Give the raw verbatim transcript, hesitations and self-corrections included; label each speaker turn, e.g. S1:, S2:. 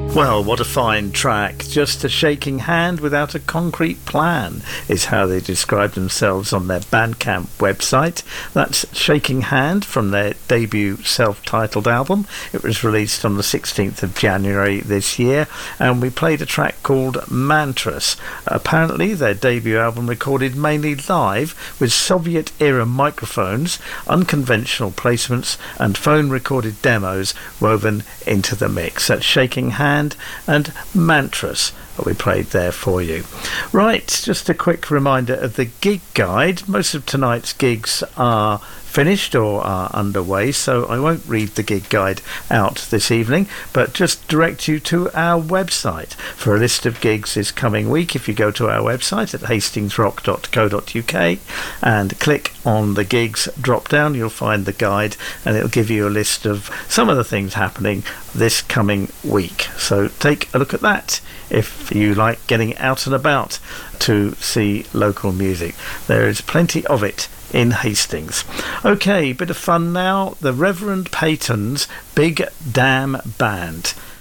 S1: Well, what a fine track. Just a shaking hand without a concrete plan is how they describe themselves on their Bandcamp website. That's Shaking Hand from their debut self-titled album. It was released on the sixteenth of January this year, and we played a track called Mantras. Apparently, their debut album recorded mainly live with Soviet-era microphones, unconventional placements, and phone-recorded demos woven into the mix. That's Shaking Hand and Mantras we played there for you. Right, just a quick reminder of the gig guide. Most of tonight's gigs are finished or are underway, so I won't read the gig guide out this evening, but just direct you to our website for a list of gigs this coming week. If you go to our website at hastings rock dot co dot uk and click on the gigs drop down, you'll find the guide, and it'll give you a list of some of the things happening this coming week. So take a look at that if you like getting out and about to see local music. There is plenty of it in Hastings. Okay, bit of fun now. The Reverend Peyton's Big Damn Band.